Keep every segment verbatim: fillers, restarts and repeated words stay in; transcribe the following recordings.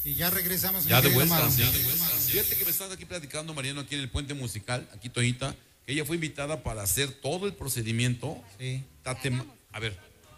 Y ya regresamos. Ya de vuelta, ya de vuelta. Fíjate que me estás aquí platicando, Mariano, aquí en el Puente Musical, aquí Toñita, que ella fue invitada para hacer todo el procedimiento. Sí. Tatem... A ver.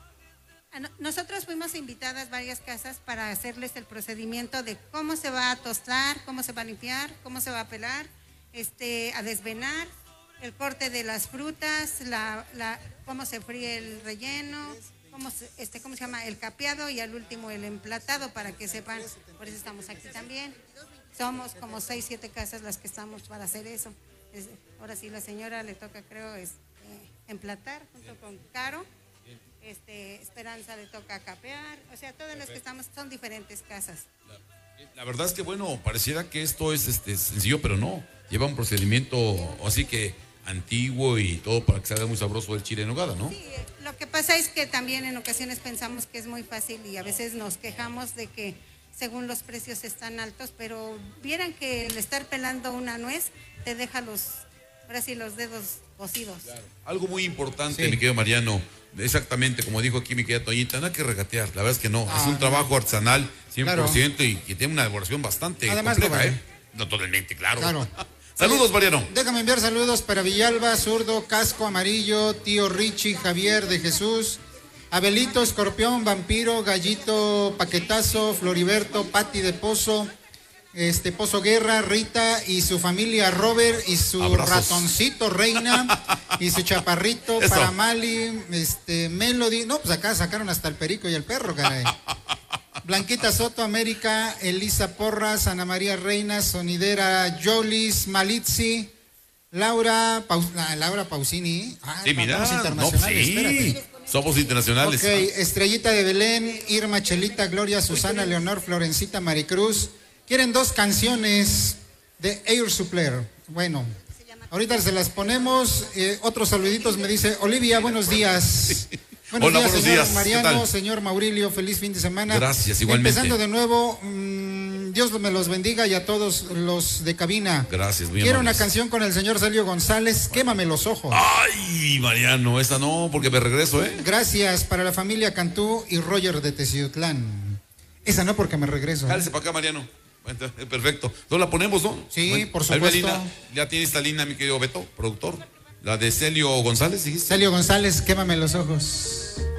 Nosotros fuimos invitadas a varias casas para hacerles el procedimiento de cómo se va a tostar, cómo se va a limpiar, cómo se va a pelar, este, a desvenar, el corte de las frutas, la, la, cómo se fríe el relleno, cómo se, este, cómo se llama, el capeado y al último el emplatado, para que sepan. Por eso estamos aquí también. Somos como seis, siete casas las que estamos para hacer eso. Es, ahora sí, la señora le toca, creo, es, eh, emplatar junto con Caro. Este, Esperanza le toca capear. O sea, todas las que estamos son diferentes casas. La, la verdad es que, bueno, pareciera que esto es este, sencillo, pero no. Lleva un procedimiento así que antiguo y todo para que salga muy sabroso el chile en nogada, ¿no? Sí, lo que pasa es que también en ocasiones pensamos que es muy fácil y a veces nos quejamos de que según los precios están altos, pero vieran que el estar pelando una nuez te deja los, ahora sí, los dedos cocidos. Claro. Algo muy importante, Sí. mi querido Mariano, exactamente como dijo aquí mi querida Toñita, no hay que regatear, la verdad es que no, ah, es un no. trabajo artesanal cien por ciento claro. y que tiene una elaboración bastante Además, compleja, vale. ¿eh? No totalmente, claro. Claro. Saludos, Mariano. Déjame enviar saludos para Villalba, Zurdo, Casco Amarillo, Tío Richie, Javier de Jesús, Abelito, Escorpión, Vampiro, Gallito, Paquetazo, Floriberto, Pati de Pozo, este Pozo Guerra, Rita y su familia, Robert y su Abrazos. Ratoncito Reina y su chaparrito, Eso. Para Mali, este Melody. No, pues acá sacaron hasta el perico y el perro, caray. Blanquita Soto, América, Elisa Porras, Ana María Reina, Sonidera Jolis, Malitzi, Laura, Paus, Laura Pausini. Ah, sí, mira, vamos internacionales, no, sí. espérate. Somos internacionales. Ok, Estrellita de Belén, Irma Chelita, Gloria, Susana, Leonor, Florencita, Maricruz. Quieren dos canciones de Air Suppler. Bueno, ahorita se las ponemos. Eh, otros saluditos me dice Olivia, buenos días. Buenos Hola, días, buenos señor días. Mariano, señor Maurilio, feliz fin de semana. Gracias, igualmente. Empezando de nuevo, mmm, Dios me los bendiga y a todos los de cabina. Gracias, muy Quiero amables. una canción con el señor Celio González, Quémame los ojos. Ay, Mariano, esa no, porque me regreso, ¿eh? Gracias para la familia Cantú y Roger de Teciutlán. Esa no, porque me regreso. Jálese para acá, Mariano. Perfecto. ¿No la ponemos, no? Sí, bueno, por supuesto. Lina, ya tiene esta línea, mi querido Beto, productor. La de Celio González, ¿dijiste? Celio González, Quémame los ojos.